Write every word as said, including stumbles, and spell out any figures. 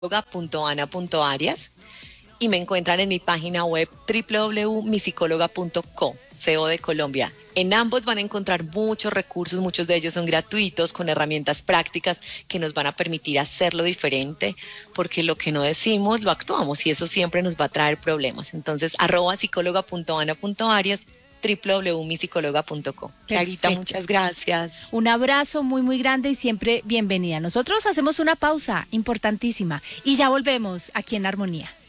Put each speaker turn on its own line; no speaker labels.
punto ana punto arias y me encuentran en mi página web doble u doble u doble u punto mi psicóloga punto co, C O de Colombia. En ambos van a encontrar muchos recursos, muchos de ellos son gratuitos, con herramientas prácticas que nos van a permitir hacerlo diferente, porque lo que no decimos lo actuamos y eso siempre nos va a traer problemas. Entonces, arroba psicóloga punto ana punto arias, doble u doble u doble u punto mi psicóloga punto co. Clarita, muchas gracias.
Un abrazo muy, muy grande y siempre bienvenida. Nosotros hacemos una pausa importantísima y ya volvemos aquí en Armonía.